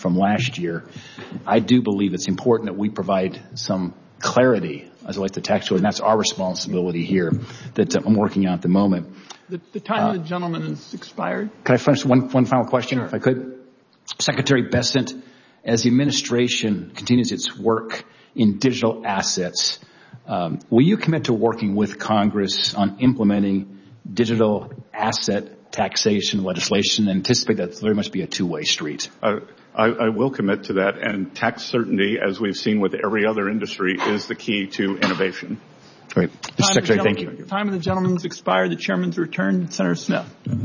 from last year. I do believe it's important that we provide some clarity as it relates to tax code, and that's our responsibility here that I'm working on at the moment. The time of the gentleman has expired. Can I finish one final question, Sure. if I could? Secretary Bessent, as the administration continues its work in digital assets, will you commit to working with Congress on implementing digital asset taxation legislation and anticipate that there must be a two-way street? I will commit to that, and tax certainty, as we've seen with every other industry, is the key to innovation. Great. Mr. Secretary, thank you. Time of the gentleman's expired. The chairman's returned. Senator Smith.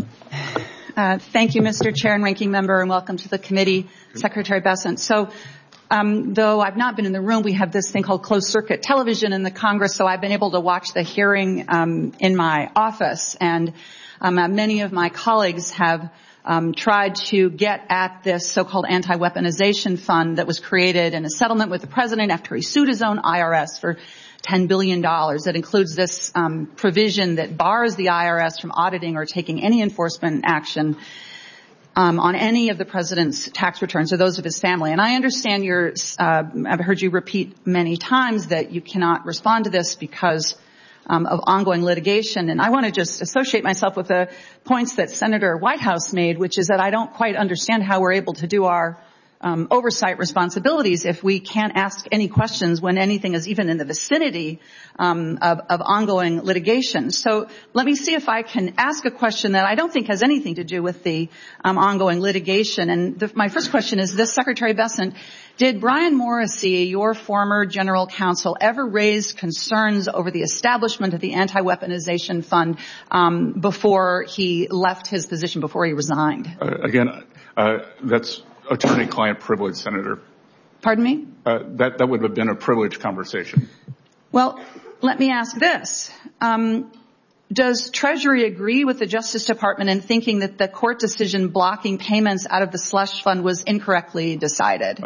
Thank you, Mr. Chair and Ranking Member, and welcome to the committee, Secretary Bessent. So, though I've not been in the room, we have this thing called closed circuit television in the Congress, so I've been able to watch the hearing in my office, and many of my colleagues have tried to get at this so-called anti-weaponization fund that was created in a settlement with the president after he sued his own IRS for $10 billion. That includes this provision that bars the IRS from auditing or taking any enforcement action on any of the president's tax returns or those of his family. And I understand I've heard you repeat many times that you cannot respond to this because of ongoing litigation. And I want to just associate myself with the points that Senator Whitehouse made, which is that I don't quite understand how we're able to do our oversight responsibilities if we can't ask any questions when anything is even in the vicinity of ongoing litigation. So let me see if I can ask a question that I don't think has anything to do with the ongoing litigation. And my first question is this, Secretary Bessent, did Brian Morrissey, your former general counsel, ever raise concerns over the establishment of the anti-weaponization fund before he left his position, before he resigned? That's attorney-client privilege, Senator. Pardon me? That would have been a privileged conversation. Well, let me ask this. Does Treasury agree with the Justice Department in thinking that the court decision blocking payments out of the slush fund was incorrectly decided?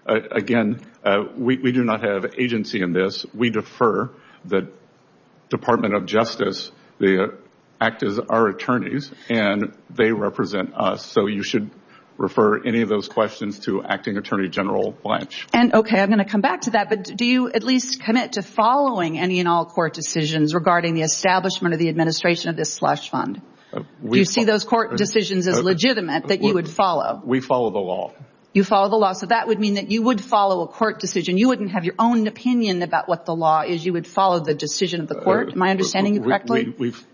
We do not have agency in this. We defer the Department of Justice. They act as our attorneys, and they represent us. So you should refer any of those questions to Acting Attorney General Blanche. And okay, I'm going to come back to that, but do you at least commit to following any and all court decisions regarding the establishment or the administration of this slush fund? Do you see those court decisions as legitimate that you would follow? We follow the law. You follow the law. So that would mean that you would follow a court decision. You wouldn't have your own opinion about what the law is. You would follow the decision of the court. Am I understanding you correctly?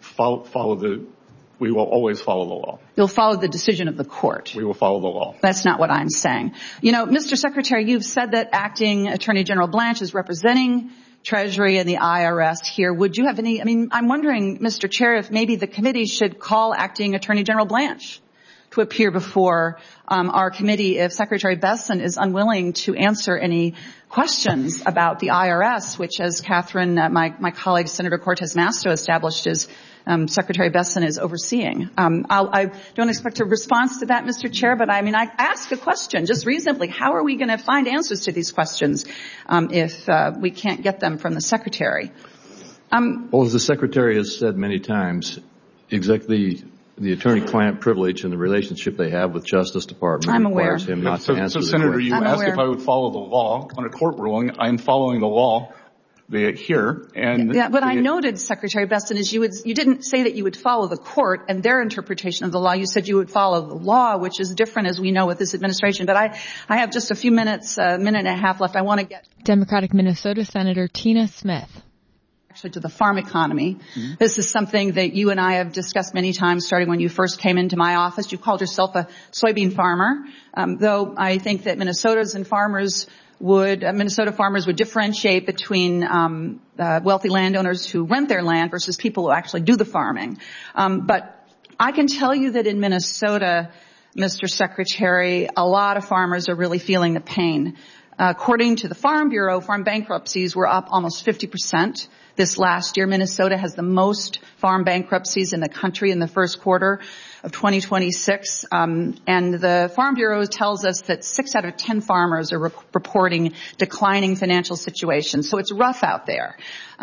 We will always follow the law. You'll follow the decision of the court. We will follow the law. That's not what I'm saying. You know, Mr. Secretary, you've said that Acting Attorney General Blanche is representing Treasury and the IRS here. Would you have I'm wondering, Mr. Chair, if maybe the committee should call Acting Attorney General Blanche to appear before our committee if Secretary Bessent is unwilling to answer any questions about the IRS, which, as Catherine, my colleague Senator Cortez Masto established, is Secretary Bessent is overseeing. I don't expect a response to that, Mr. Chair, but I ask a question just reasonably. How are we going to find answers to these questions if we can't get them from the Secretary? Well, as the Secretary has said many times, exactly the attorney-client privilege and the relationship they have with Justice Department requires him not to answer the question. Senator, you asked if I would follow the law on a court ruling. I am following the law here. What I noted, Secretary Bessent, is you didn't say that you would follow the court and their interpretation of the law. You said you would follow the law, which is different, as we know, with this administration. But I have just a few minutes, a minute and a half left. I want to get Democratic Minnesota Senator Tina Smith. Actually, to the farm economy. Mm-hmm. This is something that you and I have discussed many times, starting when you first came into my office. You called yourself a soybean farmer, though I think that Minnesota farmers would differentiate between wealthy landowners who rent their land versus people who actually do the farming. But I can tell you that in Minnesota, Mr. Secretary, a lot of farmers are really feeling the pain. According to the Farm Bureau, farm bankruptcies were up almost 50% this last year. Minnesota has the most farm bankruptcies in the country in the first quarter of 2026. And the Farm Bureau tells us that 6 out of 10 farmers are reporting declining financial situations. So it's rough out there.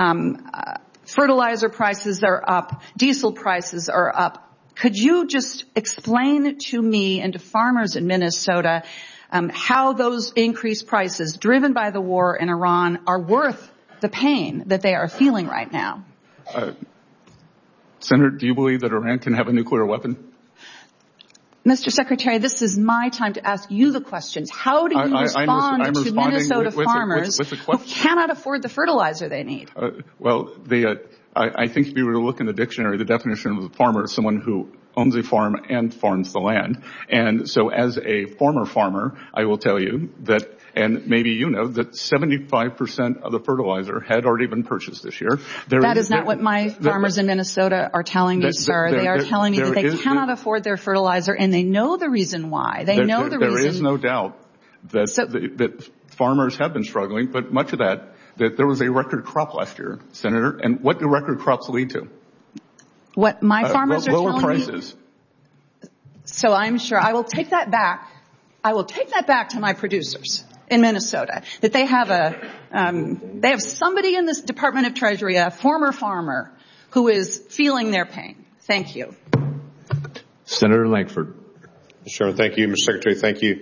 Fertilizer prices are up. Diesel prices are up. Could you just explain to me and to farmers in Minnesota how those increased prices driven by the war in Iran are worth the pain that they are feeling right now. Senator, do you believe that Iran can have a nuclear weapon? Mr. Secretary, this is my time to ask you the questions. How do you respond to Minnesota farmers who cannot afford the fertilizer they need? I think if you were to look in the dictionary, the definition of a farmer is someone who owns a farm and farms the land. And so as a former farmer, I will tell you that, and maybe you know, that 75% of the fertilizer had already been purchased this year. That is not what my farmers in Minnesota are telling me, sir. They are telling me that they cannot afford their fertilizer, and they know the reason why. They know the reason. There is no doubt that farmers have been struggling, but much of that there was a record crop last year, Senator. And what do record crops lead to? What my farmers are telling me. Lower prices. So I'm sure I will take that back. I will take that back to my producers in Minnesota, that they have somebody in this Department of Treasury, a former farmer, who is feeling their pain. Thank you. Senator Lankford. Sure. Thank you, Mr. Secretary. Thank you.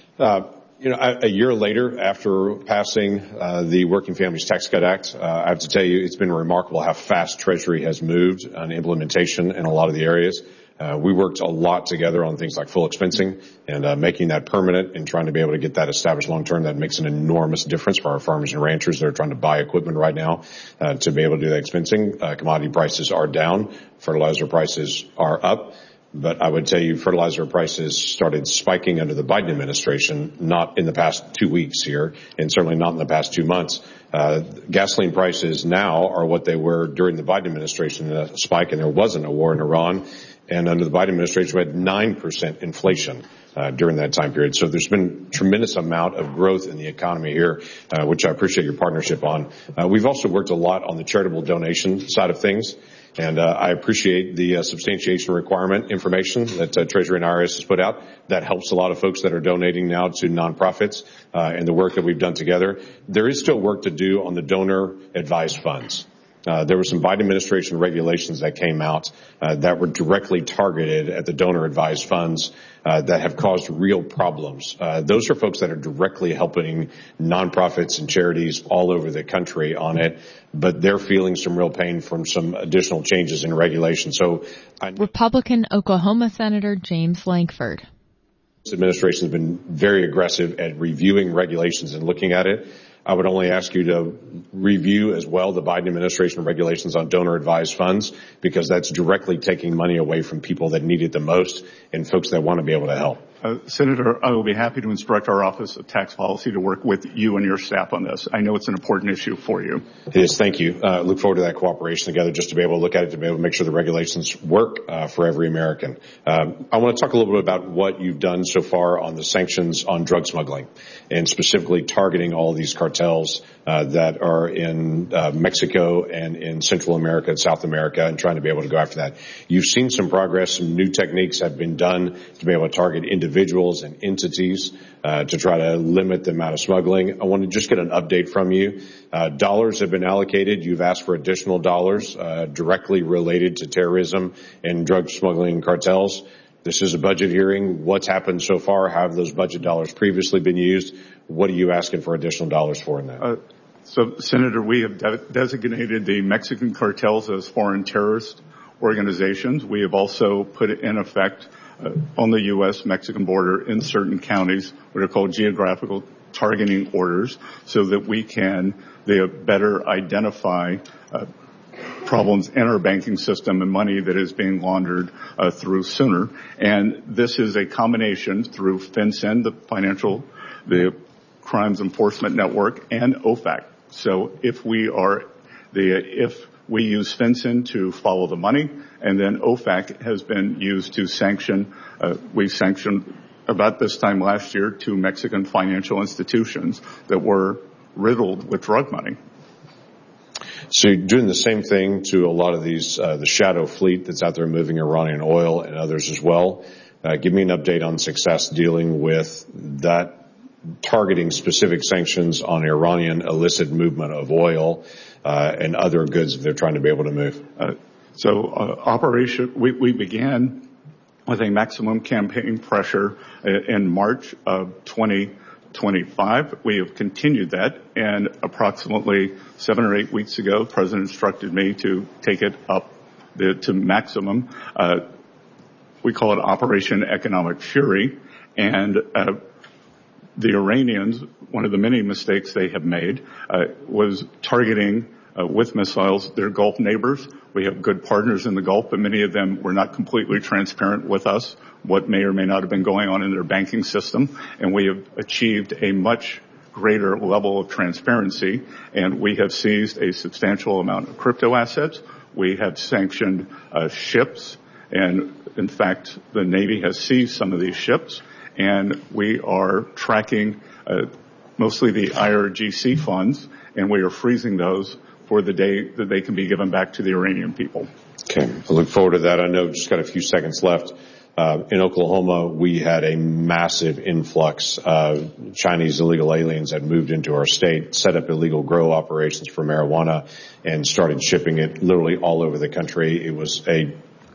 A year later, after passing the Working Families Tax Cut Act, I have to tell you it's been remarkable how fast Treasury has moved on implementation in a lot of the areas. We worked a lot together on things like full expensing and making that permanent and trying to be able to get that established long term. That makes an enormous difference for our farmers and ranchers that are trying to buy equipment right now to be able to do that expensing. Commodity prices are down. Fertilizer prices are up. But I would tell you fertilizer prices started spiking under the Biden administration, not in the past 2 weeks here, and certainly not in the past 2 months. Gasoline prices now are what they were during the Biden administration, a spike, and there wasn't a war in Iran. And under the Biden administration, we had 9% inflation during that time period. So there's been a tremendous amount of growth in the economy here, which I appreciate your partnership on. We've also worked a lot on the charitable donation side of things. And I appreciate the substantiation requirement information that Treasury and IRS has put out. That helps a lot of folks that are donating now to nonprofits and the work that we've done together. There is still work to do on the donor advised funds. There were some Biden administration regulations that came out that were directly targeted at the donor advised funds that have caused real problems. Those are folks that are directly helping nonprofits and charities all over the country on it, but they're feeling some real pain from some additional changes in regulation. So, Republican Oklahoma Senator James Lankford. This administration has been very aggressive at reviewing regulations and looking at it. I would only ask you to review as well the Biden administration regulations on donor advised funds, because that's directly taking money away from people that need it the most and folks that want to be able to help. Senator, I will be happy to instruct our Office of Tax Policy to work with you and your staff on this. I know it's an important issue for you. It is. Thank you. Look forward to that cooperation together just to be able to look at it, to be able to make sure the regulations work for every American. I want to talk a little bit about what you've done so far on the sanctions on drug smuggling and specifically targeting all of these cartels that are in Mexico and in Central America and South America and trying to be able to go after that. You've seen some progress. Some new techniques have been done to be able to target individuals and entities to try to limit the amount of smuggling. I want to just get an update from you. Dollars have been allocated. You've asked for additional dollars directly related to terrorism and drug smuggling cartels. This is a budget hearing. What's happened so far? How have those budget dollars previously been used? What are you asking for additional dollars for in that? So, Senator, we have designated the Mexican cartels as foreign terrorist organizations. We have also put in effect on the U.S.-Mexican border in certain counties what are called geographical targeting orders so that we can better identify problems in our banking system and money that is being laundered through sooner. And this is a combination through FinCEN, the Crimes Enforcement Network, and OFAC. So if we use FinCEN to follow the money, and then OFAC has been used to sanction. We sanctioned about this time last year 2 Mexican financial institutions that were riddled with drug money. So you're doing the same thing to a lot of these, the shadow fleet that's out there moving Iranian oil and others as well. Give me an update on success dealing with that, targeting specific sanctions on Iranian illicit movement of oil and other goods that they're trying to be able to move. We began with a maximum campaign pressure in March of 2025. We have continued that, and approximately 7 or 8 weeks ago, the President instructed me to take it up to maximum. We call it Operation Economic Fury, and the Iranians, one of the many mistakes they have made, was targeting with missiles their Gulf neighbors. We have good partners in the Gulf, but many of them were not completely transparent with us what may or may not have been going on in their banking system, and we have achieved a much greater level of transparency, and we have seized a substantial amount of crypto assets. We have sanctioned ships, and in fact, the Navy has seized some of these ships, and we are tracking mostly the IRGC funds, and we are freezing those for the day that they can be given back to the Iranian people. Okay, I look forward to that. I know just got a few seconds left. In Oklahoma, we had a massive influx of Chinese illegal aliens that moved into our state, set up illegal grow operations for marijuana, and started shipping it literally all over the country. It was a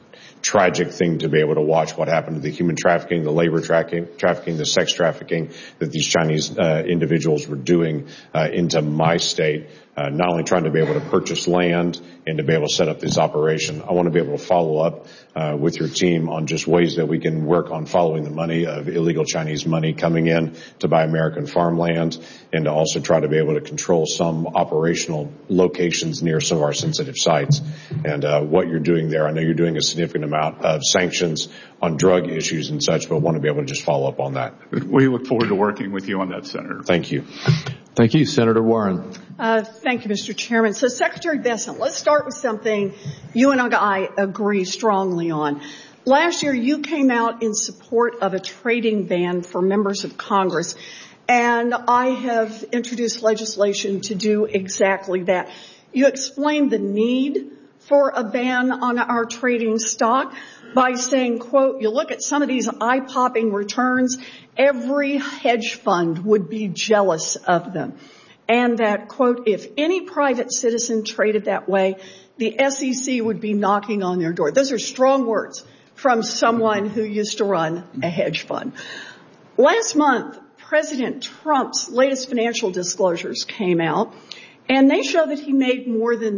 tragic thing to be able to watch what happened to the human trafficking, the labor trafficking, the sex trafficking that these Chinese individuals were doing into my state, not only trying to be able to purchase land and to be able to set up this operation. I want to be able to follow up with your team on just ways that we can work on following the money of illegal Chinese money coming in to buy American farmland, and to also try to be able to control some operational locations near some of our sensitive sites. And what you're doing there, I know you're doing a significant amount of sanctions on drug issues and such, but want to be able to just follow up on that. We look forward to working with you on that, Senator. Thank you. Thank you, Senator Warren. Thank you, Mr. Chairman. So, Secretary Bessent, let's start with something you and I agree strongly on. Last year, you came out in support of a trading ban for members of Congress, and I have introduced legislation to do exactly that. You explained the need for a ban on our trading stock by saying, quote, you look at some of these eye-popping returns, every hedge fund would be jealous of them. And that, quote, if any private citizen traded that way, the SEC would be knocking on their door. Those are strong words from someone who used to run a hedge fund. Last month, President Trump's latest financial disclosures came out, and they show that he made more than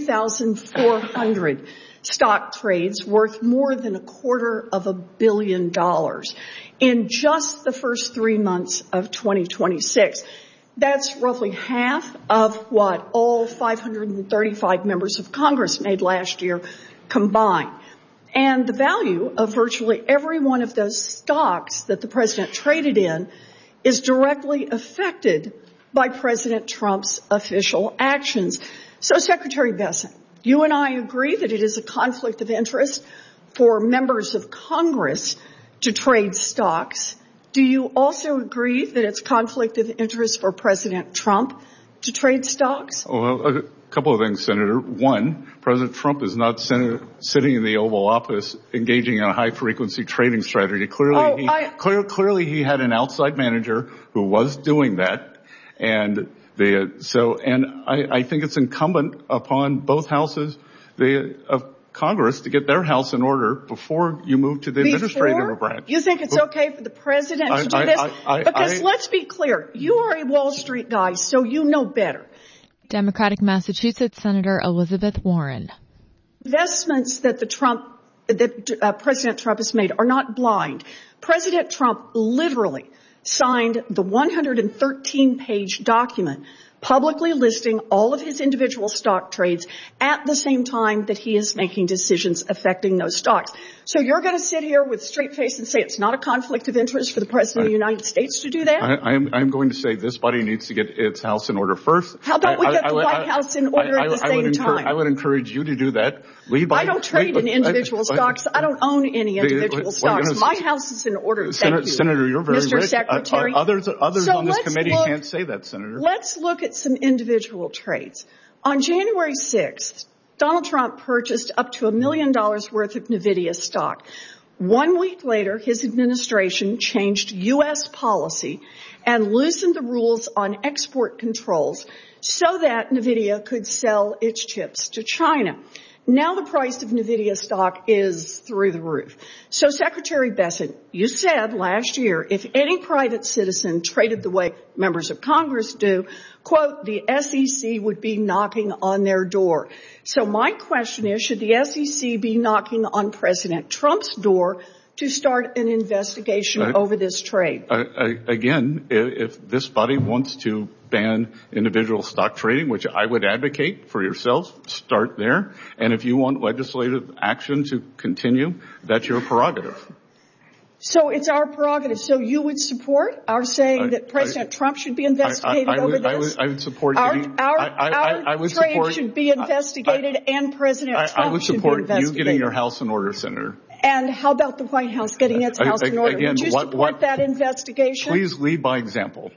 3,400 stock trades worth more than $250 million in just the first 3 months of 2026. That's roughly half of what all 535 members of Congress made last year combined. And the value of virtually every one of those stocks that the president traded in is directly affected by President Trump's official actions. So, Secretary Bessent, you and I agree that it is a conflict of interest for members of Congress to trade stocks. Do you also agree that it's conflict of interest for President Trump to trade stocks? Well, a couple of things, Senator. One, President Trump is not sitting in the Oval Office engaging in a high-frequency trading strategy. Clearly, he had an outside manager who was doing that. And I think it's incumbent upon both houses of Congress to get their house in order before you move to the administrative branch. You think it's okay for the president to do this? Because let's be clear, you are a Wall Street guy, so you know better. Democratic Massachusetts Senator Elizabeth Warren. Investments that President Trump has made are not blind. President Trump literally signed the 113-page document publicly listing all of his individual stock trades at the same time that he is making decisions affecting those stocks. So you're going to sit here with a straight face and say it's not a conflict of interest for the President of the United States to do that? I'm going to say this body needs to get its house in order first. How about we get the White House in order at the same time? I would encourage you to do that. I don't trade in individual stocks. I don't own any individual stocks. My house is in order. Thank you. Senator, you're very Mr. rich. Secretary. Others on this committee can't say that, Senator. Let's look at some individual trades. On January 6th, Donald Trump purchased up to $1 million worth of NVIDIA stock. 1 week later, his administration changed U.S. policy and loosened the rules on export controls so that NVIDIA could sell its chips to China. Now the price of NVIDIA stock is through the roof. So Secretary Bessent, you said last year, if any private citizen traded the way members of Congress do, quote, the SEC would be knocking on their door. So my question is, should the SEC be knocking on President Trump's door to start an investigation over this trade? Again, if this body wants to ban individual stock trading, which I would advocate for yourselves, start there. And if you want legislative action to continue, that's your prerogative. So it's our prerogative. So you would support our saying that President Trump should be investigated over this? I would support our trade should be investigated and President Trump should be investigated. I would support you getting your house in order, Senator. And how about the White House getting its house in order? Would you support that investigation? Please lead by example.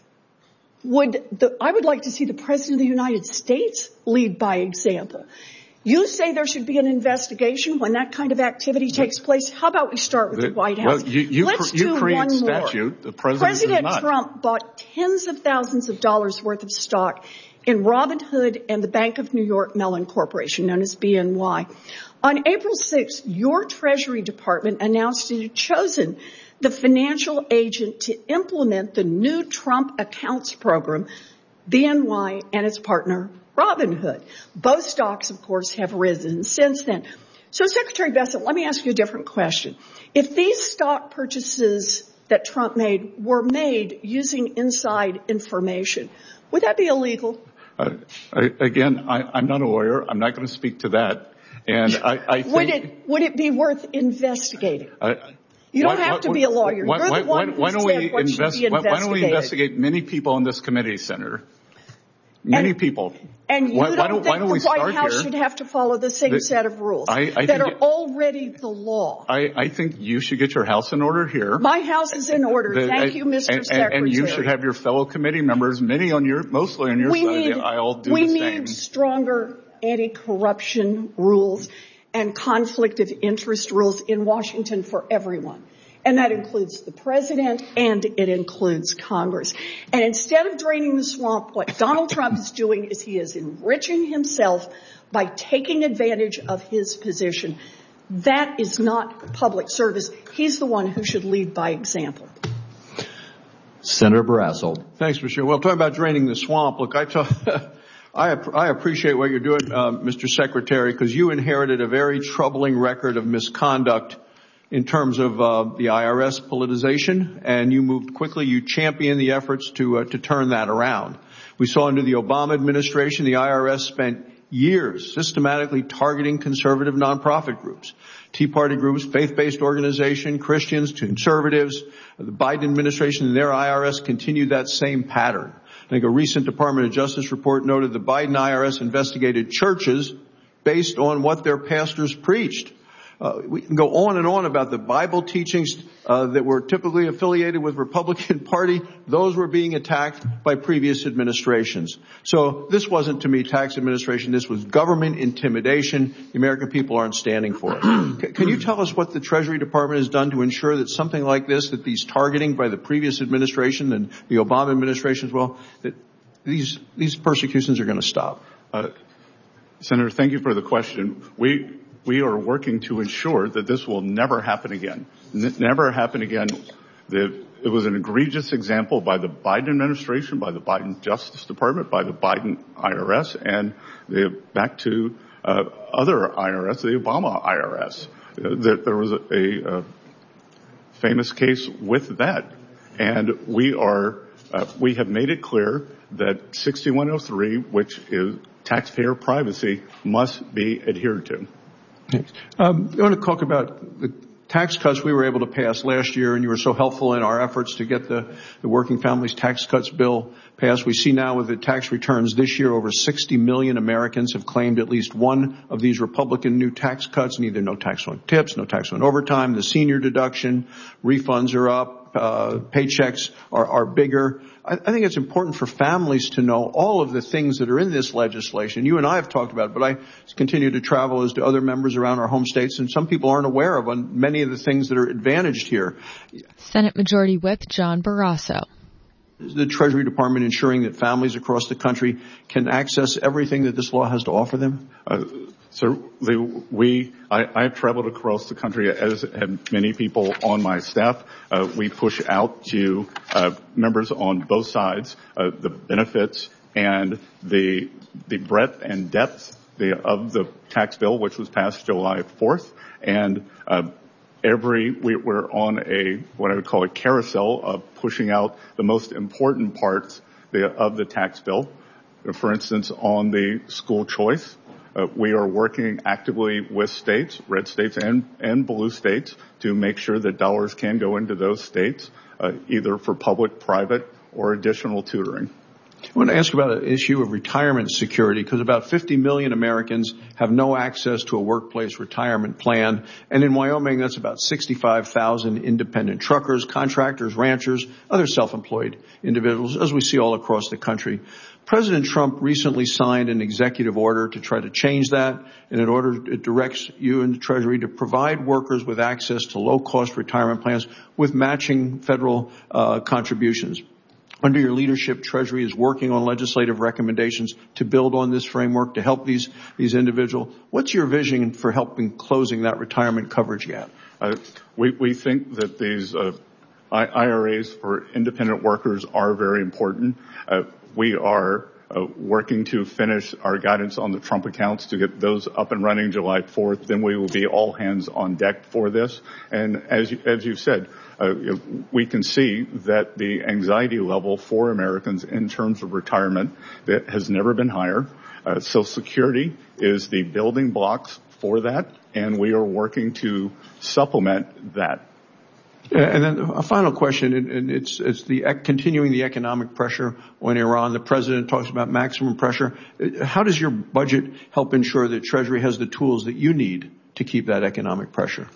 I would like to see the President of the United States lead by example. You say there should be an investigation when that kind of activity takes place. How about we start with the White House? Well, Let's do one statute. more. The President Trump bought tens of thousands of dollars worth of stock in Robinhood and the Bank of New York Mellon Corporation, known as BNY. On April 6th, your Treasury Department announced it had chosen the financial agent to implement the new Trump accounts program, BNY and its partner, Robinhood. Both stocks, of course, have risen since then. So, Secretary Bessent, let me ask you a different question. If these stock purchases that Trump made were made using inside information, would that be illegal? Again, I'm not a lawyer. I'm not going to speak to that. And I think would it be worth investigating? You don't have to be a lawyer. You're the one who said what should be investigated. Why don't we investigate many people in this committee, Senator? Many people. And you don't think the White House should have to follow the same set of rules that are already the law? I think you should get your house in order here. My house is in order. Thank you, Mr. Secretary. And you should have your fellow committee members, mostly on your side of the aisle, do the same. We need stronger anti-corruption rules and conflict of interest rules in Washington for everyone. And that includes the president and it includes Congress. And instead of draining the swamp, what Donald Trump is doing is he is enriching himself by taking advantage of his position. That is not public service. He's the one who should lead by example. Senator Barrasso. Thanks, Mr. Well, talking about draining the swamp, look, I appreciate what you're doing, Mr. Secretary, because you inherited a very troubling record of misconduct in terms of the IRS politicization, and you moved quickly. You championed the efforts to turn that around. We saw under the Obama administration, the IRS spent years systematically targeting conservative nonprofit groups, Tea Party groups, faith-based organizations, Christians, conservatives. The Biden administration and their IRS continued that same pattern. I think a recent Department of Justice report noted the Biden IRS investigated churches based on what their pastors preached. We can go on and on about the Bible teachings that were typically affiliated with Republican Party. Those were being attacked by previous administrations. So this wasn't, to me, tax administration. This was government intimidation. The American people aren't standing for it. Can you tell us what the Treasury Department has done to ensure that something like this, that these targeting by the previous administration and the Obama administration as well, that these persecutions are going to stop? Senator, thank you for the question. We are working to ensure that this will never happen again. Never happen again. It was an egregious example by the Biden administration, by the Biden Justice Department, by the Biden IRS, and back to other IRS, the Obama IRS. There was a famous case with that. And we have made it clear that 6103, which is taxpayer privacy, must be adhered to. I want to talk about the tax cuts we were able to pass last year, and you were so helpful in our efforts to get the Working Families Tax Cuts bill passed. We see now with the tax returns this year, over 60 million Americans have claimed at least one of these Republican new tax cuts, neither no tax on tips, no tax on overtime, the senior deduction, refunds are up, paychecks are bigger. I think it's important for families to know all of the things that are in this legislation. You and I have talked about it, but I continue to travel as do other members around our home states, and some people aren't aware of many of the things that are advantaged here. Senate Majority Whip John Barrasso. Is the Treasury Department ensuring that families across the country can access everything that this law has to offer them? So I've traveled across the country, as have many people on my staff. We push out to members on both sides the benefits and the breadth and depth of the tax bill, which was passed July 4th. And we're on what I would call a carousel of pushing out the most important parts of the tax bill. For instance, on the school choice, we are working actively with states, red states and blue states, to make sure that dollars can go into those states, either for public, private, or additional tutoring. I want to ask about an issue of retirement security, because about 50 million Americans have no access to a workplace retirement plan. And in Wyoming, that's about 65,000 independent truckers, contractors, ranchers, other self-employed individuals, as we see all across the country. President Trump recently signed an executive order to try to change that. And it directs you and the Treasury to provide workers with access to low-cost retirement plans with matching federal contributions. Under your leadership, Treasury is working on legislative recommendations to build on this framework to help these individuals. What's your vision for helping closing that retirement coverage gap? We think that these IRAs for independent workers are very important. We are working to finish our guidance on the Trump accounts to get those up and running July 4th. Then we will be all hands on deck for this. And as you've said, we can see that the anxiety level for Americans in terms of retirement that has never been higher. Social Security is the building blocks for that, and we are working to supplement that. And then a final question, and it's continuing the economic pressure on Iran. The president talks about maximum pressure. How does your budget help ensure that Treasury has the tools that you need to keep that economic pressure?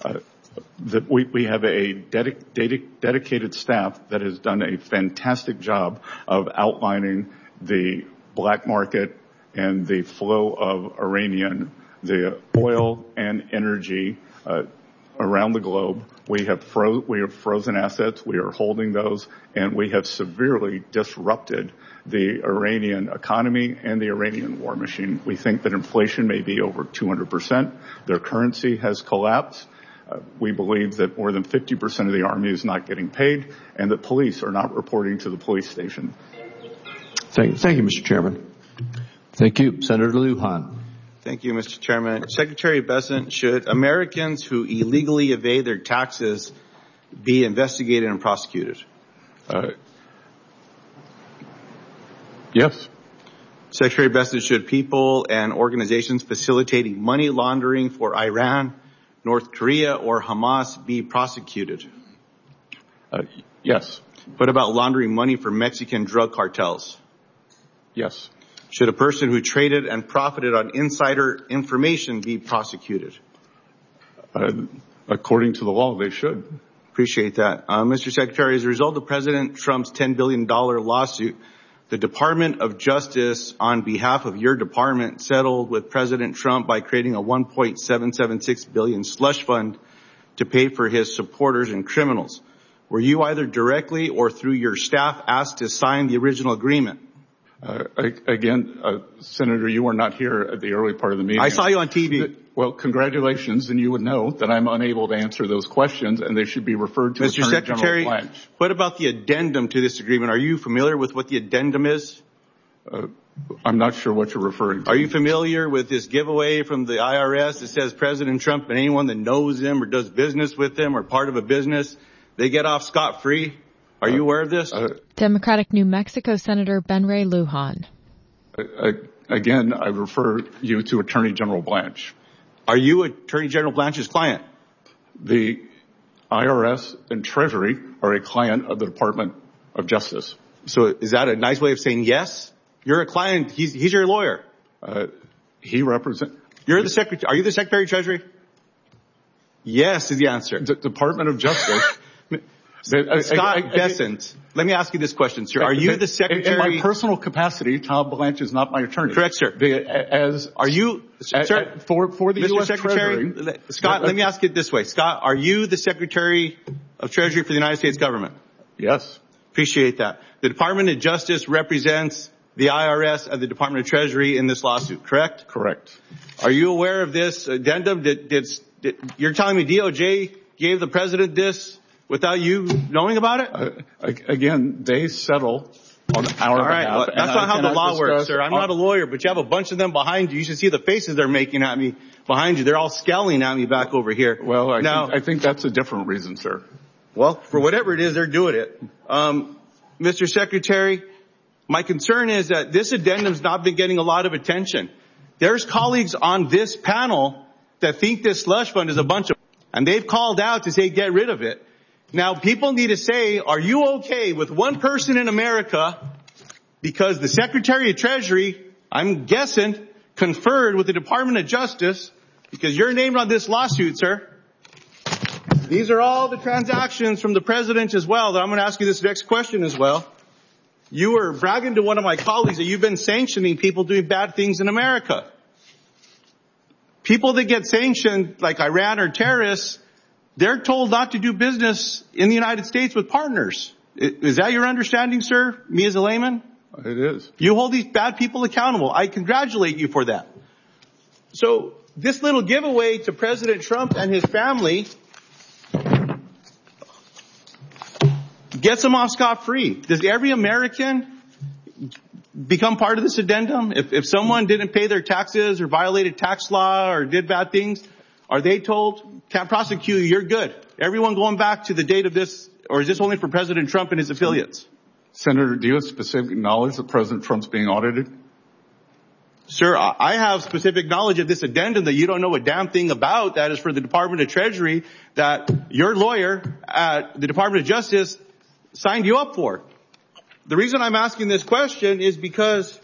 We have a dedicated staff that has done a fantastic job of outlining the black market and the flow of the oil and energy around the globe. We have frozen assets. We are holding those, and we have severely disrupted the Iranian economy and the Iranian war machine. We think that inflation may be over 200%. Their currency has collapsed. We believe that more than 50% of the army is not getting paid, and that police are not reporting to the police station. Thank you, Mr. Chairman. Thank you. Senator Lujan. Thank you, Mr. Chairman. Secretary Bessent, should Americans who illegally evade their taxes be investigated and prosecuted? Yes. Secretary Bessent, should people and organizations facilitating money laundering for Iran, North Korea, or Hamas be prosecuted? Yes. What about laundering money for Mexican drug cartels? Yes. Should a person who traded and profited on insider information be prosecuted? According to the law, they should. Appreciate that. Mr. Secretary, as a result of President Trump's $10 billion lawsuit, the Department of Justice, on behalf of your department, settled with President Trump by creating a $1.776 billion slush fund to pay for his supporters and criminals. Were you either directly or through your staff asked to sign the original agreement? Senator, you were not here at the early part of the meeting. I saw you on TV. Well, congratulations, and you would know that I'm unable to answer those questions, and they should be referred to Mr. Attorney Secretary, General Blanche. What about the addendum to this agreement? Are you familiar with what the addendum is? I'm not sure what you're referring to. Are you familiar with this giveaway from the IRS that says President Trump and anyone that knows him or does business with him or part of a business, they get off scot-free? Are you aware of this? Democratic New Mexico Senator Ben Ray Lujan. Again, I refer you to Attorney General Blanche. Are you Attorney General Blanche's client? The IRS and Treasury are a client of the Department of Justice. So is that a nice way of saying yes? You're a client. He's your lawyer. He represents. You're the secretary. Are you the Secretary of Treasury? Yes is the answer. The Department of Justice. Scott Bessent, let me ask you this question, sir. Are you the Secretary? In my personal capacity, Tom Blanche is not my attorney. Correct, sir. Are you, sir, for the Mr. U.S. Secretary, Treasury? Scott, let me ask it this way. Scott, are you the Secretary of Treasury for the United States government? Yes. Appreciate that. The Department of Justice represents the IRS and the Department of Treasury in this lawsuit, correct? Correct. Are you aware of this addendum? You're telling me DOJ gave the president this without you knowing about it? Again, they settle on our behalf. Well, that's not how the law works, sir. I'm not a lawyer, but you have a bunch of them behind you. You should see the faces they're making at me behind you. They're all scowling at me back over here. Well, I think that's a different reason, sir. Well, for whatever it is, they're doing it. Mr. Secretary, my concern is that this addendum's not been getting a lot of attention. There's colleagues on this panel that think this slush fund is a bunch of, and they've called out to say get rid of it. Now, people need to say, are you okay with one person in America, because the Secretary of Treasury, I'm guessing, conferred with the Department of Justice, because you're named on this lawsuit, sir. These are all the transactions from the president as well. I'm going to ask you this next question as well. You were bragging to one of my colleagues that you've been sanctioning people doing bad things in America. People that get sanctioned, like Iran or terrorists, they're told not to do business in the United States with partners. Is that your understanding, sir, me as a layman? It is. You hold these bad people accountable. I congratulate you for that. So this little giveaway to President Trump and his family gets them off scot-free. Does every American become part of this addendum? If someone didn't pay their taxes or violated tax law or did bad things, are they told, can't prosecute you, you're good? Everyone going back to the date of this, or is this only for President Trump and his affiliates? Senator, do you have specific knowledge that President Trump's being audited? Sir, I have specific knowledge of this addendum that you don't know a damn thing about. That is for the Department of Treasury that your lawyer at the Department of Justice signed you up for. The reason I'm asking this question is because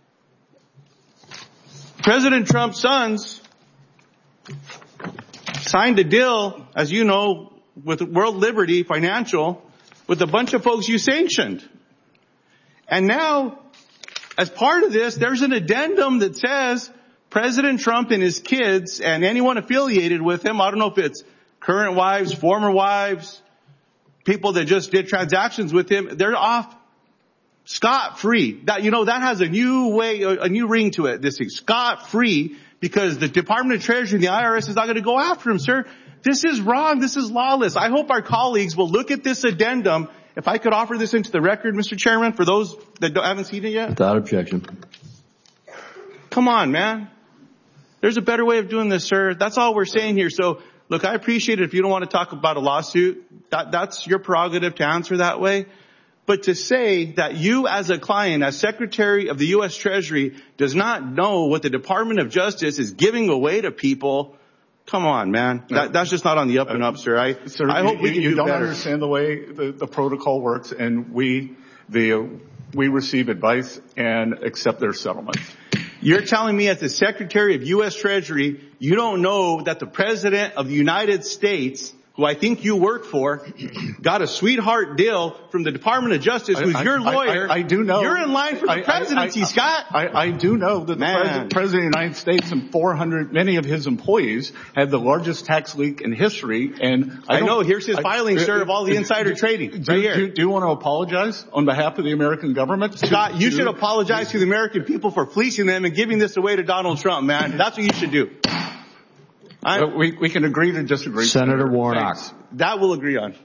President Trump's sons signed a deal, as you know, with World Liberty Financial with a bunch of folks you sanctioned. And now, as part of this, there's an addendum that says President Trump and his kids and anyone affiliated with him, I don't know if it's current wives, former wives, people that just did transactions with him, they're off scot-free. That has a new ring to it. This is scot-free because the Department of Treasury and the IRS is not going to go after him, sir. This is wrong. This is lawless. I hope our colleagues will look at this addendum. If I could offer this into the record, Mr. Chairman, for those that haven't seen it yet. Without objection. Come on, man. There's a better way of doing this, sir. That's all we're saying here. So, look, I appreciate it if you don't want to talk about a lawsuit. That's your prerogative to answer that way. But to say that you as a client, as Secretary of the U.S. Treasury, does not know what the Department of Justice is giving away to people, come on, man. That's just not on the up and up, sir. I hope we can do better. You don't understand the way the protocol works, and we receive advice and accept their settlement. You're telling me as the Secretary of U.S. Treasury, you don't know that the President of the United States, who I think you work for, got a sweetheart deal from the Department of Justice, who's your lawyer. I do know. You're in line for the presidency, Scott. I do know that the President of the United States and many of his employees had the largest tax leak in history. And I know. Here's his filing, sir, of all the insider trading. Right here. Do you want to apologize on behalf of the American government? Scott, you should apologize to the American people for fleecing them and giving this away to Donald Trump, man. That's what you should do. We can agree to disagree. Senator Warnock. Thanks. That we'll agree on.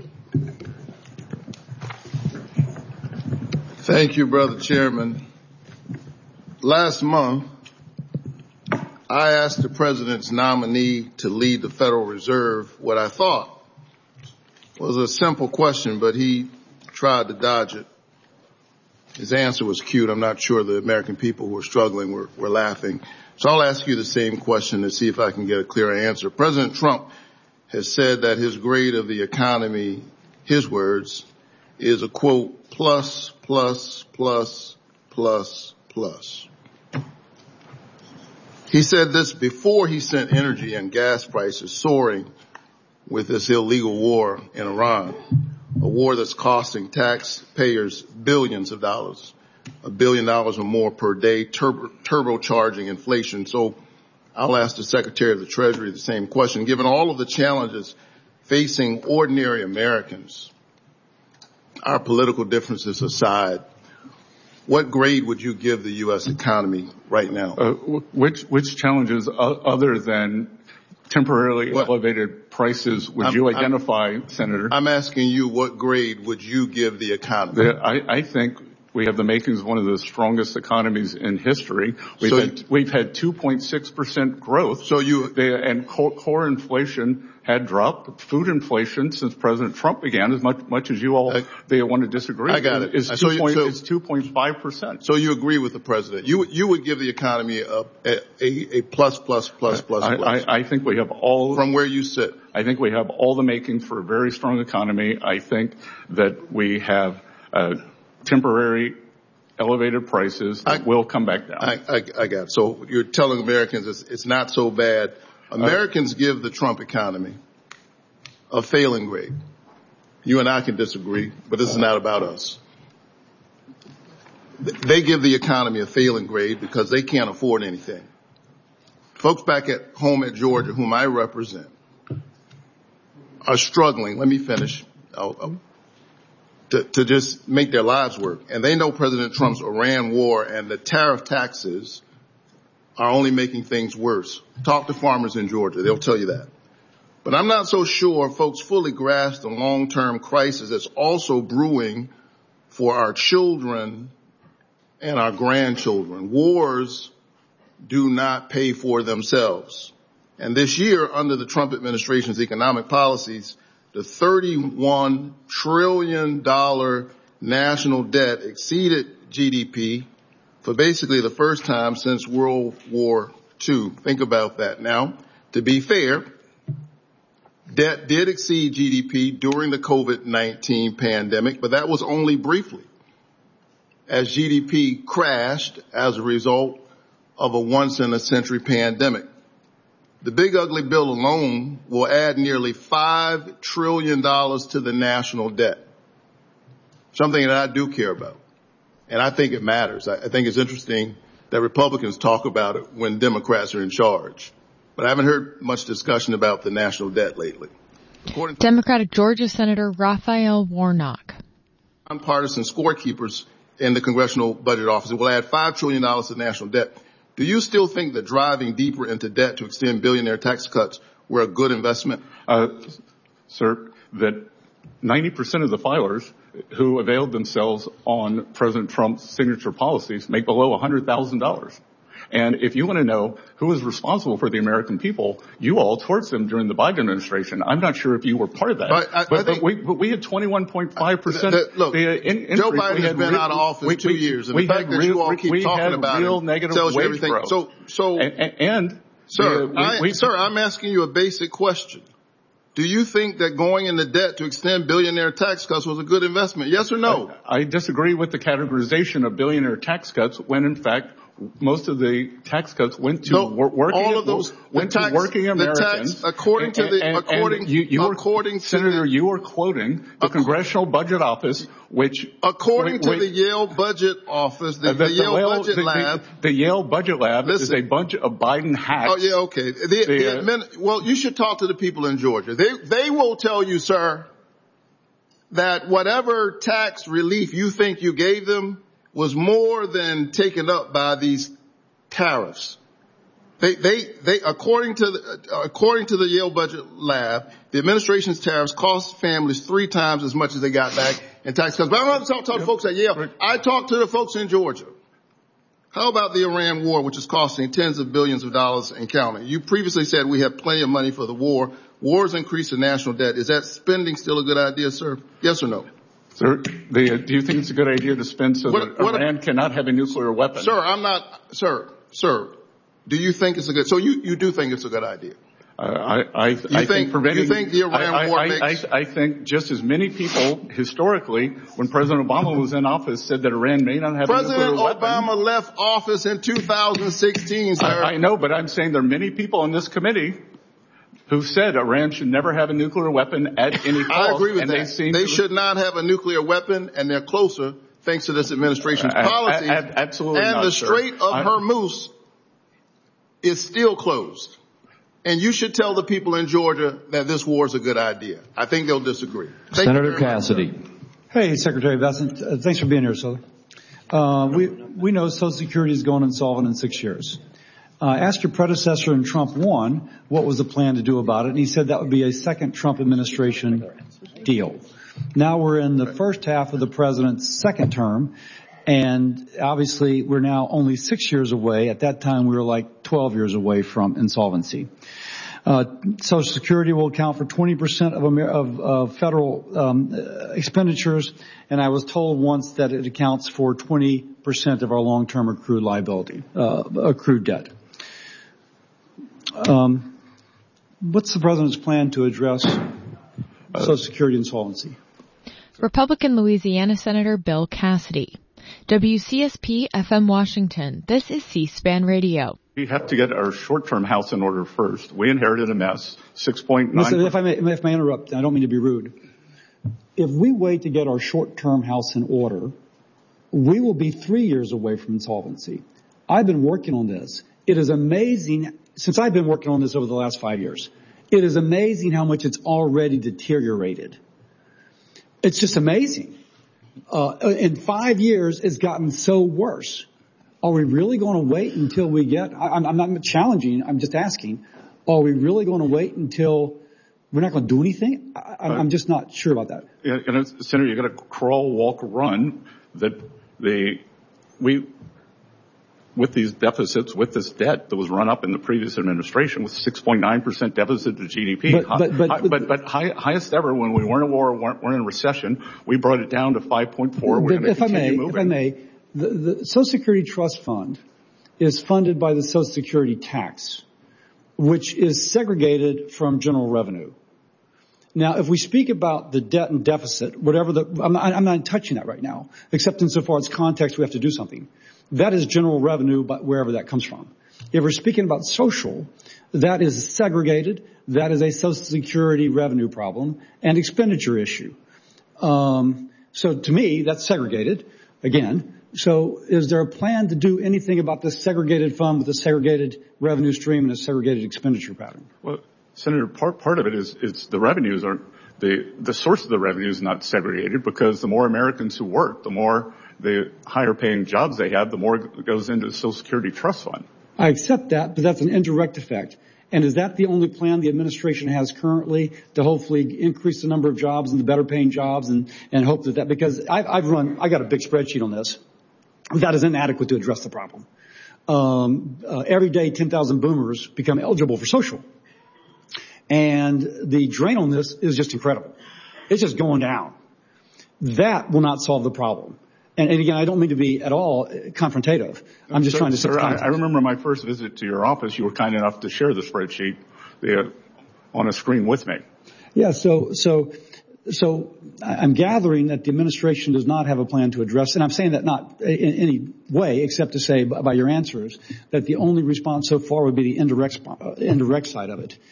Thank you, Brother Chairman. Last month, I asked the President's nominee to lead the Federal Reserve what I thought was a simple question, but he tried to dodge it. His answer was cute. I'm not sure the American people who were struggling were laughing. So I'll ask you the same question to see if I can get a clearer answer. President Trump has said that his grade of the economy, his words, is a quote, plus, plus, plus, plus, plus. He said this before he sent energy and gas prices soaring with this illegal war in Iran, a war that's costing taxpayers billions of dollars. $1 billion or more per day, turbocharging inflation. So I'll ask the Secretary of the Treasury the same question. Given all of the challenges facing ordinary Americans, our political differences aside, what grade would you give the U.S. economy right now? Which challenges other than temporarily elevated prices would you identify, Senator? I'm asking you, what grade would you give the economy? I think we have the makings of one of the strongest economies in history. We've had 2.6% growth. And core inflation had dropped. Food inflation since President Trump began, as much as you all they want to disagree. I got it. It's 2.5%. So you agree with the president? You would give the economy a plus. I think we have all from where you sit. I think we have all the makings for a very strong economy. I think that we have temporary elevated prices that will come back down. I got it. So you're telling Americans it's not so bad. Americans give the Trump economy a failing grade. You and I can disagree, but this is not about us. They give the economy a failing grade because they can't afford anything. Folks back at home at Georgia, whom I represent, are struggling. Let me finish. To just make their lives work. And they know President Trump's Iran war and the tariff taxes are only making things worse. Talk to farmers in Georgia. They'll tell you that. But I'm not so sure folks fully grasp the long-term crisis that's also brewing for our children and our grandchildren. Wars do not pay for themselves. And this year, under the Trump administration's economic policies, the $31 trillion national debt exceeded GDP for basically the first time since World War II. Think about that. Now, to be fair, debt did exceed GDP during the COVID-19 pandemic, but that was only briefly, as GDP crashed as a result of a once-in-a-century pandemic. The big ugly bill alone will add nearly $5 trillion to the national debt, something that I do care about. And I think it matters. I think it's interesting that Republicans talk about it when Democrats are in charge. But I haven't heard much discussion about the national debt lately. Democratic Georgia Senator Raphael Warnock. Nonpartisan scorekeepers in the Congressional Budget Office will add $5 trillion to national debt. Do you still think that driving deeper into debt to extend billionaire tax cuts were a good investment? Sir, that 90% of the filers who availed themselves on President Trump's signature policies make below $100,000. And if you want to know who was responsible for the American people, you all torched them during the Biden administration. I'm not sure if you were part of that. But we had 21.5%. Look, Joe Biden has been out of office 2 years. And the fact that you all keep talking about it tells you everything. Sir, I'm asking you a basic question. Do you think that going into debt to extend billionaire tax cuts was a good investment? Yes or no? I disagree with the categorization of billionaire tax cuts when, in fact, most of the tax cuts went to working Americans. Senator, you are quoting the Congressional Budget Office, which according to the Yale Budget Office, the Yale Budget Lab, the Yale Budget Lab is a bunch of Biden hacks. Oh yeah, okay. Well, you should talk to the people in Georgia. They will tell you, sir, that whatever tax relief you think you gave them was more than taken up by these tariffs. They according to the Yale Budget Lab, the administration's tariffs cost families 3 times as much as they got back in tax cuts. But I don't talk to the folks at Yale. I talk to the folks in Georgia. How about the Iran war, which is costing tens of billions of dollars and counting? You previously said we have plenty of money for the war. Wars increase the national debt. Is that spending still a good idea, sir? Yes or no? Sir, do you think it's a good idea to spend so that Iran cannot have a nuclear weapon? Sir, do you think it's a good, so you do think it's a good idea? I think the Iran war makes... I think just as many people historically, when President Obama was in office, said that Iran may not have a nuclear weapon. President Obama left office in 2016, sir. I know, but I'm saying there are many people in this committee who said Iran should never have a nuclear weapon at any cost. I agree with that. They should not have a nuclear weapon, and they're closer thanks to this administration's policies. Absolutely not, and the Strait of Hormuz is still closed. And you should tell the people in Georgia that this war is a good idea. I think they'll disagree. Senator Cassidy. Hey, Secretary Bessent. Thanks for being here, sir. We know Social Security is going insolvent in 6 years. Asked your predecessor in Trump 1 what was the plan to do about it, and he said that would be a second Trump administration deal. Now we're in the first half of the president's second term, and obviously we're now only 6 years away. At that time we were like 12 years away from insolvency. Social Security will account for 20% of federal expenditures, and I was told once that it accounts for 20% of our long-term accrued liability, accrued debt. What's the president's plan to address Social Security insolvency? Republican Louisiana Senator Bill Cassidy. WCSP FM Washington. This is C-SPAN Radio. We have to get our short-term house in order first. We inherited a mess, 6.9%. Listen, if I may interrupt, I don't mean to be rude. If we wait to get our short-term house in order, we will be 3 years away from insolvency. I've been working on this. It is amazing, since I've been working on this over the last 5 years, it is amazing how much it's already deteriorated. It's just amazing. In 5 years, it's gotten so worse. Are we really going to wait until we get, I'm not challenging, I'm just asking, are we really going to wait until we're not going to do anything? I'm just not sure about that. Yeah, Senator, you got to crawl, walk, run. With these deficits, with this debt that was run up in the previous administration with 6.9% deficit to GDP, but highest ever when we weren't in a war, weren't in a recession, we brought it down to 5.4. We're going to continue moving. If I may, the Social Security Trust Fund is funded by the Social Security tax, which is segregated from general revenue. Now, if we speak about the debt and deficit, I'm not touching that right now, except insofar as context, we have to do something. That is general revenue, but wherever that comes from. If we're speaking about social, that is segregated. That is a Social Security revenue problem and expenditure issue. So to me, that's segregated again. So is there a plan to do anything about this segregated fund with a segregated revenue stream and a segregated expenditure pattern? Well, Senator, part of it is the revenues are the source of the revenue is not segregated because the more Americans who work, the higher paying jobs they have, the more it goes into the Social Security Trust Fund. I accept that, but that's an indirect effect. And is that the only plan the administration has currently to hopefully increase the number of jobs and the better paying jobs and hope that because I got a big spreadsheet on this. That is inadequate to address the problem. Every day 10,000 boomers become eligible for social. And the drain on this is just incredible. It's just going down. That will not solve the problem. And again, I don't mean to be at all confrontative. I'm just trying to set context. I remember my first visit to your office. You were kind enough to share the spreadsheet on a screen with me. Yeah, so I'm gathering that the administration does not have a plan to address, and I'm saying that not in any way except to say by your answers that the only response so far would be the indirect side of it.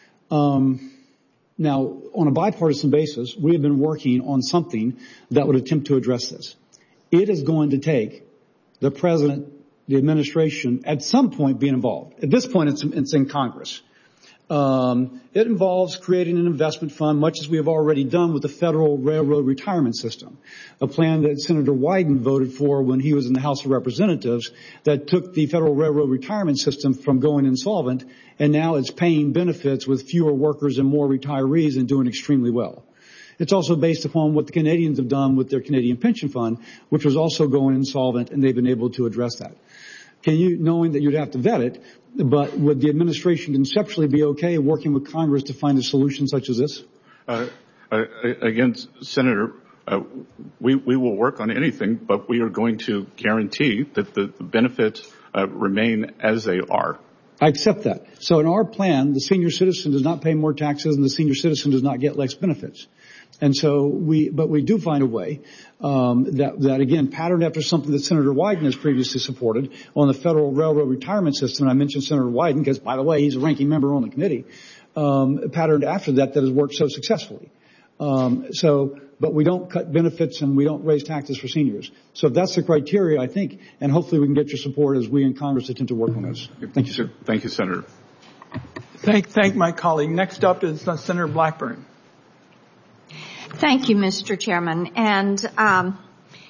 Now, on a bipartisan basis, we have been working on something that would attempt to address this. It is going to take the president, the administration, at some point being involved. At this point, it's in Congress. It involves creating an investment fund, much as we have already done with the Federal Railroad Retirement System, a plan that Senator Wyden voted for when he was in the House of Representatives that took the Federal Railroad Retirement System from going insolvent, and now it's paying benefits with fewer workers and more retirees and doing extremely well. It's also based upon what the Canadians have done with their Canadian Pension Fund, which was also going insolvent, and they've been able to address that. Knowing that you'd have to vet it, but would the administration conceptually be okay working with Congress to find a solution such as this? Again, Senator, we will work on anything, but we are going to guarantee that the benefits remain as they are. I accept that. So in our plan, the senior citizen does not pay more taxes and the senior citizen does not get less benefits. And so we do find a way, that again, patterned after something that Senator Wyden has previously supported on the Federal Railroad Retirement System. And I mentioned Senator Wyden because, by the way, he's a ranking member on the committee, patterned after that has worked so successfully. But we don't cut benefits and we don't raise taxes for seniors. So if that's the criteria, I think, and hopefully we can get your support as we in Congress attempt to work on this. Thank you, sir. Thank you, Senator. Thank my colleague. Next up is Senator Blackburn. Thank you, Mr. Chairman. And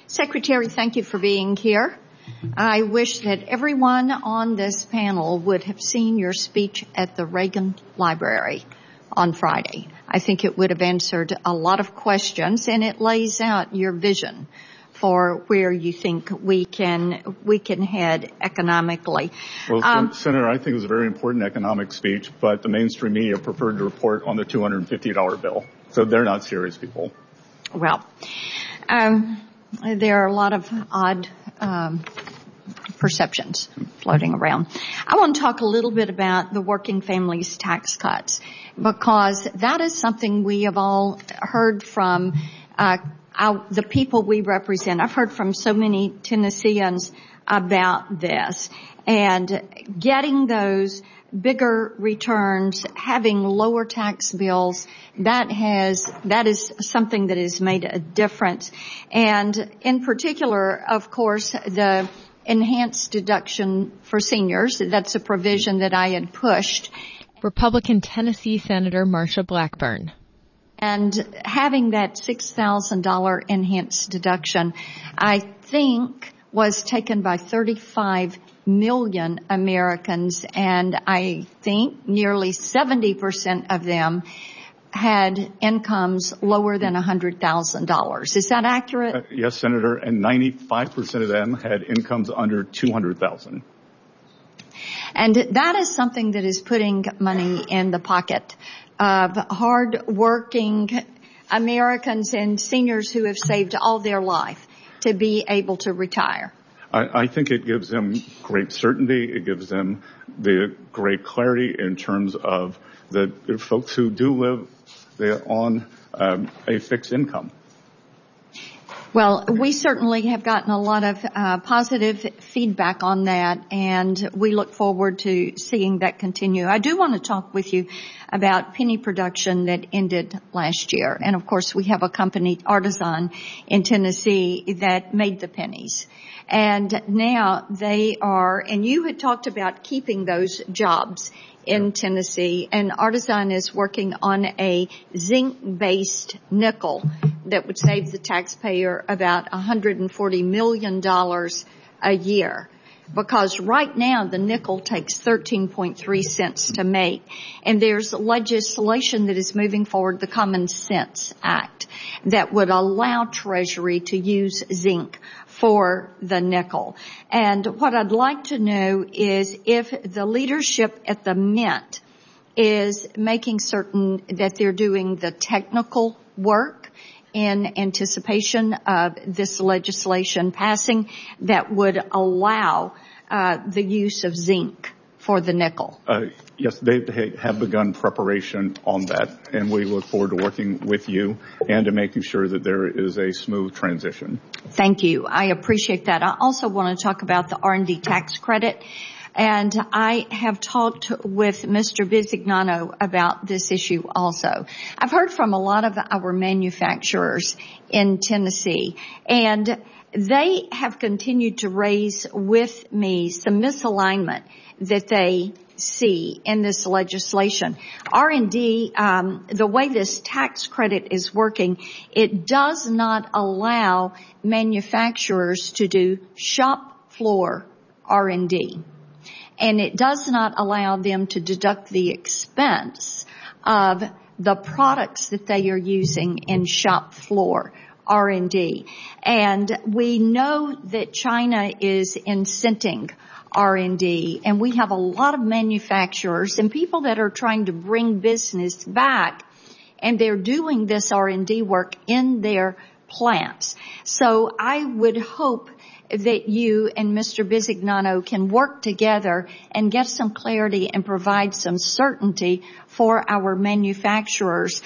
Secretary, thank you for being here. I wish that everyone on this panel would have seen your speech at the Reagan Library on Friday. I think it would have answered a lot of questions, and it lays out your vision for where you think we can head economically. Well, Senator, I think it was a very important economic speech, but the mainstream media preferred to report on the $250 bill. So they're not serious people. Well, there are a lot of odd perceptions floating around. I want to talk a little bit about the working families tax cuts, because that is something we have all heard from the people we represent. I've heard from so many Tennesseans about this, and getting those bigger returns, having lower tax bills, that is something that has made a difference. And in particular, of course, the enhanced deduction for seniors, that's a provision that I had pushed. Republican Tennessee Senator Marsha Blackburn. And having that $6,000 enhanced deduction, I think, was taken by 35 million Americans, and I think nearly 70% of them had incomes lower than $100,000. Is that accurate? Yes, Senator, and 95% of them had incomes under $200,000. And that is something that is putting money in the pocket of hard-working Americans and seniors who have saved all their life to be able to retire. I think it gives them great certainty. It gives them the great clarity in terms of the folks who do live on a fixed income. Well, we certainly have gotten a lot of positive feedback on that, and we look forward to seeing that continue. I do want to talk with you about penny production that ended last year. And, of course, we have a company, Artisan, in Tennessee that made the pennies. And now they are, and you had talked about keeping those jobs in Tennessee, and Artisan is working on a zinc-based nickel that would save the taxpayer about $140 million a year. Because right now the nickel takes 13.3 cents to make, and there's legislation that is moving forward, the Common Sense Act, that would allow Treasury to use zinc for the nickel. And what I'd like to know is if the leadership at the Mint is making certain that they're doing the technical work in anticipation of this legislation passing that would allow the use of zinc for the nickel. Yes, they have begun preparation on that, and we look forward to working with you and to making sure that there is a smooth transition. Thank you. I appreciate that. I also want to talk about the R&D tax credit. And I have talked with Mr. Bisignano about this issue also. I've heard from a lot of our manufacturers in Tennessee, and they have continued to raise with me some misalignment that they see in this legislation. R&D, the way this tax credit is working, it does not allow manufacturers to do shop floor R&D. And it does not allow them to deduct the expense of the products that they are using in shop floor R&D. And we know that China is incenting R&D, and we have a lot of manufacturers and people that are trying to bring business back, and they're doing this R&D work in their plants. So I would hope that you and Mr. Bisignano can work together and get some clarity and provide some certainty for our manufacturers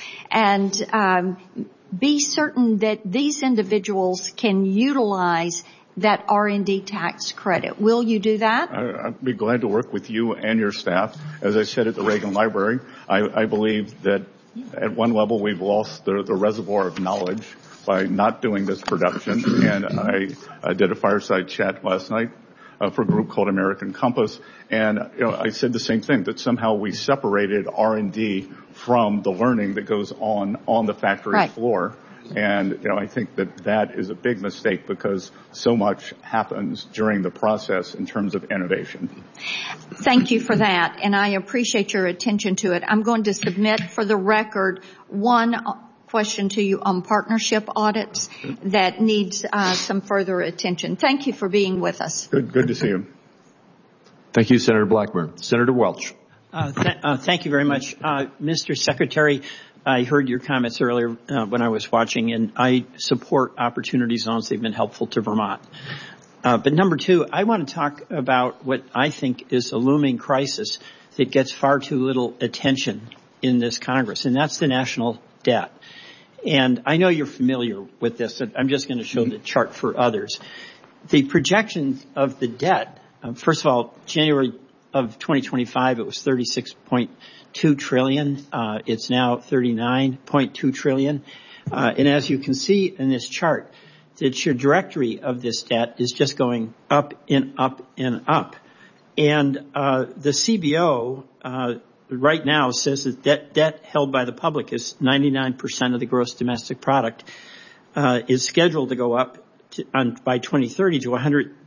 and be certain that these individuals can utilize that R&D tax credit. Will you do that? I'd be glad to work with you and your staff. As I said at the Reagan Library, I believe that at one level we've lost the reservoir of knowledge by not doing this production. And I did a fireside chat last night for a group called American Compass. And I said the same thing, that somehow we separated R&D from the learning that goes on the factory floor. And, I think that is a big mistake because so much happens during the process in terms of innovation. Thank you for that, and I appreciate your attention to it. I'm going to submit for the record one question to you on partnership audits that needs some further attention. Thank you for being with us. Good to see you. Thank you, Senator Blackburn. Senator Welch. Thank you very much. Mr. Secretary, I heard your comments earlier when I was watching, and I support opportunity zones. They've been helpful to Vermont. But number two, I want to talk about what I think is a looming crisis that gets far too little attention in this Congress, and that's the national debt. And I know you're familiar with this. I'm just going to show the chart for others. The projections of the debt, first of all, January of 2025, it was $36.2 trillion. It's now $39.2 trillion. And as you can see in this chart, the trajectory of this debt is just going up and up and up. And the CBO right now says that debt held by the public is 99% of the gross domestic product, is scheduled to go up by 2030 to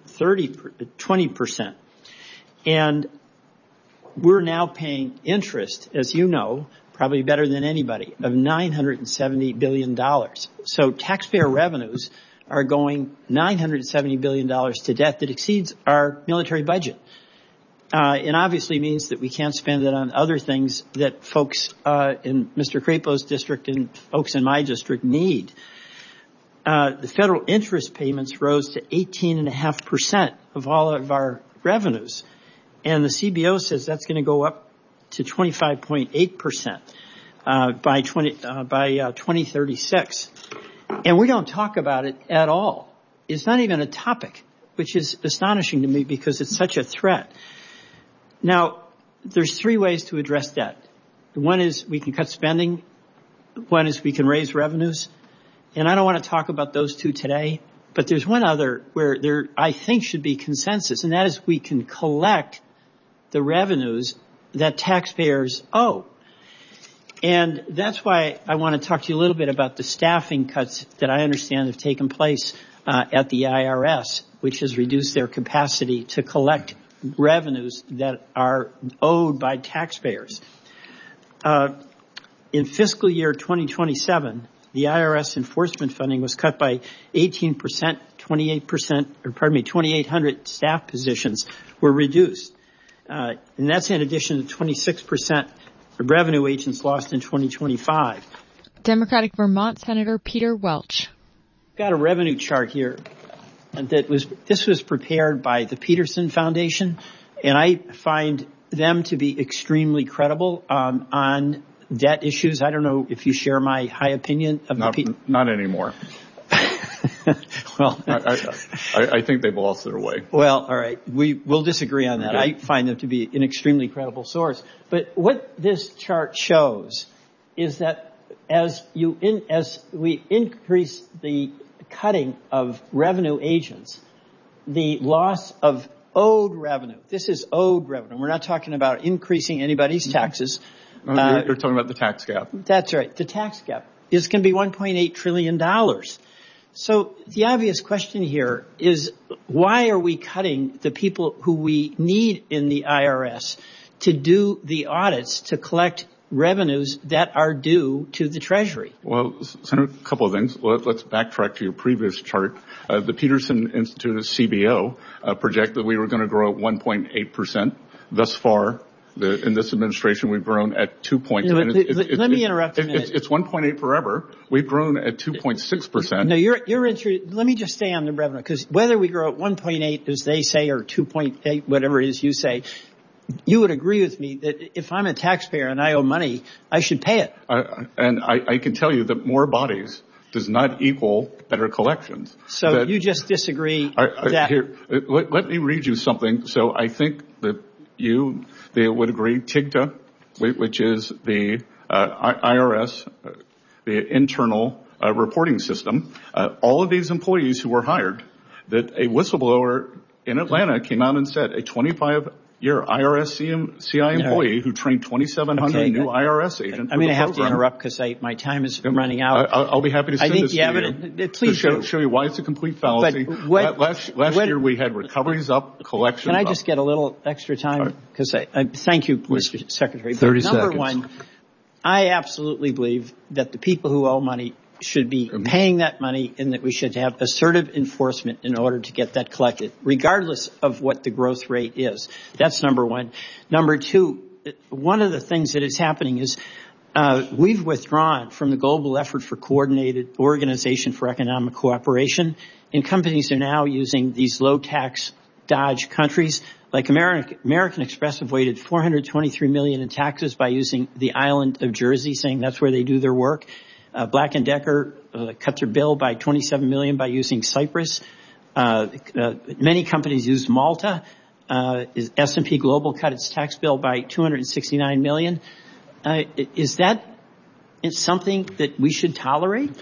20%. And we're now paying interest, as you know, probably better than anybody, of $970 billion. So taxpayer revenues are going $970 billion to debt that exceeds our military budget. And obviously means that we can't spend it on other things that folks in Mr. Crapo's district and folks in my district need. The federal interest payments rose to 18.5% of all of our revenues. And the CBO says that's going to go up to 25.8% by 2036. And we don't talk about it at all. It's not even a topic, which is astonishing to me because it's such a threat. Now, there's three ways to address debt. One is we can cut spending. One is we can raise revenues. And I don't want to talk about those two today, but there's one other where there, I think, should be consensus, and that is we can collect the revenues that taxpayers owe. And that's why I want to talk to you a little bit about the staffing cuts that I understand have taken place at the IRS, which has reduced their capacity to collect revenues that are owed by taxpayers. In fiscal year 2027, the IRS enforcement funding was cut by 18%, 2,800 staff positions were reduced. And that's in addition to 26% of revenue agents lost in 2025. Democratic Vermont Senator Peter Welch. Got a revenue chart here. And this was prepared by the Peterson Foundation, and I find them to be extremely credible on debt issues. I don't know if you share my high opinion of not anymore. Well, I think they've lost their way. Well, all right, we'll disagree on that. Okay. I find them to be an extremely credible source. But what this chart shows is that as we increase the cutting of revenue agents, the loss of owed revenue. This is owed revenue. We're not talking about increasing anybody's taxes. No, you're talking about the tax gap. That's right. The tax gap is going to be $1.8 trillion. So the obvious question here is, why are we cutting the people who we need in the IRS to do the audits to collect revenues that are due to the Treasury? Well, Senator, a couple of things. Let's backtrack to your previous chart. The Peterson Institute of CBO projected that we were going to grow at 1.8%. Thus far, in this administration, we've grown at 2.8%. Let me interrupt a minute. It's 1.8 forever. We've grown at 2.6%. No, let me just stay on the revenue, because whether we grow at 1.8, as they say, or 2.8, whatever it is you say, you would agree with me that if I'm a taxpayer and I owe money, I should pay it. And I can tell you that more bodies does not equal better collections. So you just disagree Here, let me read you something. So I think that they would agree, TIGTA, which is the IRS, the internal reporting system, all of these employees who were hired, that a whistleblower in Atlanta came out and said a 25 You're IRS CI employee who trained 2,700 new IRS agents. I'm going to have to interrupt because my time is running out. I'll be happy to send this to you. Please show you why it's a complete fallacy. Last year we had recoveries up, collections up. Can I just get a little extra time? Because thank you, Mr. Secretary. 30 seconds. Number one, I absolutely believe that the people who owe money should be paying that money and that we should have assertive enforcement in order to get that collected, regardless of what the growth rate is. That's number one. Number two, one of the things that is happening is we've withdrawn from the global effort for coordinated organization for economic cooperation, and companies are now using these low-tax dodge countries. Like American Express avoided $423 million in taxes by using the island of Jersey, saying that's where they do their work. Black & Decker cut their bill by $27 million by using Cyprus. Many companies used Malta. S&P Global cut its tax bill by $269 million. Is that something that we should tolerate?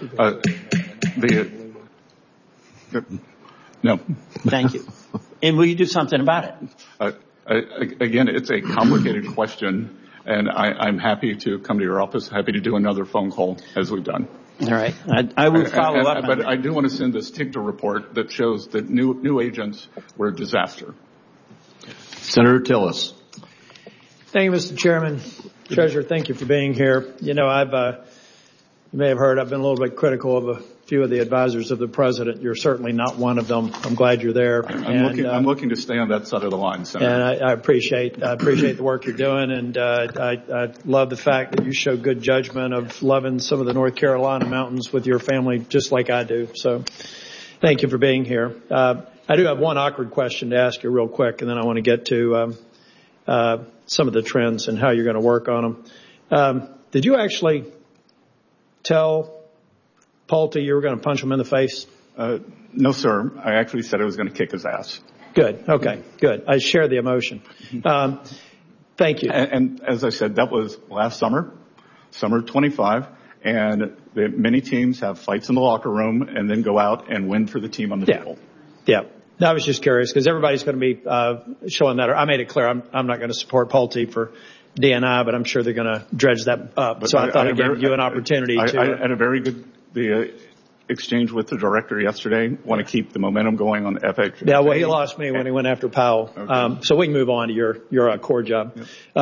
No. Thank you. And will you do something about it? Again, it's a complicated question. And I'm happy to come to your office, happy to do another phone call as we've done. All right. I will follow up. But I do want to send this TIGTA report that shows that new agents were a disaster. Senator Tillis. Thank you, Mr. Chairman. Treasurer, thank you for being here. You know, you may have heard I've been a little bit critical of a few of the advisors of the president. You're certainly not one of them. I'm glad you're there. I'm looking to stay on that side of the line, Senator. And I appreciate the work you're doing, and I love the fact that you show good judgment of loving some of the North Carolina mountains with your family, just like I do. So, thank you for being here. I do have one awkward question to ask you real quick, and then I want to get to some of the trends and how you're going to work on them. Did you actually tell Pulte you were going to punch him in the face? No, sir. I actually said I was going to kick his ass. Good. Okay. Good. I share the emotion. Thank you. And as I said, that was last summer 25, and many teams have fights in the locker room and then go out and win for the team on the field. Yeah. I was just curious because everybody's going to be showing that. I made it clear I'm not going to support Pulte for DNI, but I'm sure they're going to dredge that up. So I thought I'd give you an opportunity to. I had a very good exchange with the director yesterday. Want to keep the momentum going on the FHA. Yeah, well, he lost me when he went after Powell. Okay. So we can move on to your core job.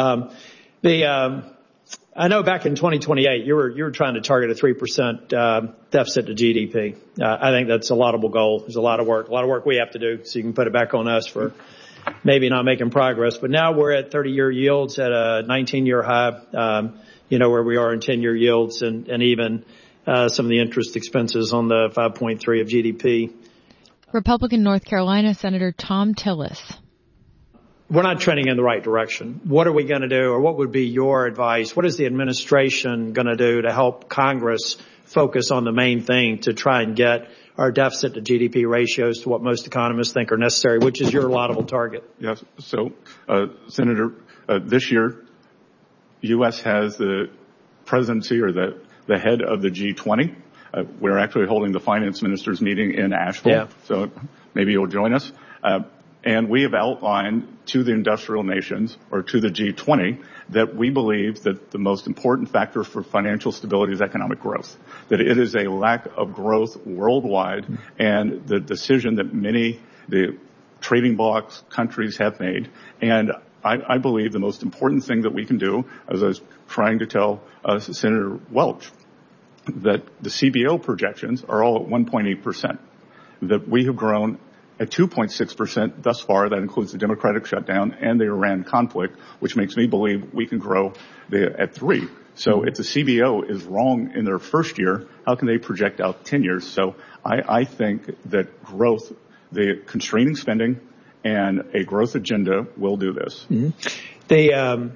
Yep. I know back in 2028 you were trying to target a 3% deficit to GDP. I think that's a laudable goal. There's a lot of work we have to do, so you can put it back on us for maybe not making progress. But now we're at 30-year yields at a 19-year high, where we are in 10-year yields and even some of the interest expenses on the 5.3 of GDP. Republican North Carolina Senator Thom Tillis. We're not trending in the right direction. What are we going to do, or what would be your advice? What is the administration going to do to help Congress focus on the main thing to try and get our deficit to GDP ratios to what most economists think are necessary, which is your laudable target? Yes. So, Senator, this year, U.S. has the presidency or the head of the G20. We're actually holding the finance ministers meeting in Asheville, so maybe you'll join us. And we have outlined to the industrial nations, or to the G20, that we believe that the most important factor for financial stability is economic growth, that it is a lack of growth worldwide, and the decision that the trading blocs countries have made. And I believe the most important thing that we can do, as I was trying to tell Senator Welch, that the CBO projections are all at 1.8%, that we have grown at 2.6% thus far. That includes the democratic shutdown and the Iran conflict, which makes me believe we can grow at 3%. So if the CBO is wrong in their first year, how can they project out 10 years? So I think that growth, the constraining spending and a growth agenda will do this. Mm-hmm.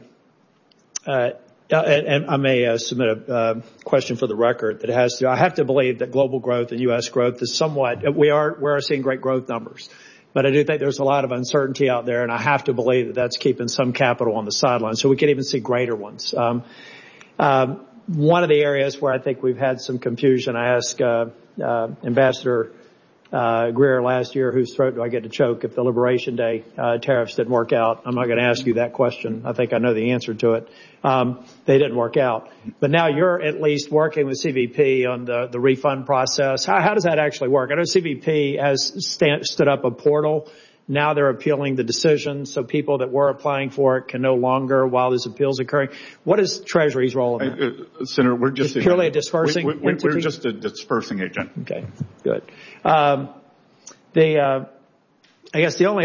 And I may submit a question for the record that has to. I have to believe that global growth and U.S. growth is somewhat. We are seeing great growth numbers, but I do think there's a lot of uncertainty out there, and I have to believe that that's keeping some capital on the sidelines. So we could even see greater ones. One of the areas where I think we've had some confusion, I asked Ambassador Greer last year, whose throat do I get to choke if the Liberation Day tariffs didn't work out? I'm not going to ask you that question. I think I know the answer to it. They didn't work out. But now you're at least working with CBP on the refund process. How does that actually work? I know CBP has stood up a portal. Now they're appealing the decision, so people that were applying for it can no longer while this appeal's occurring. What is Treasury's role in that? Senator, we're just purely a dispersing entity? We're just a dispersing agent. Okay, good. I guess the only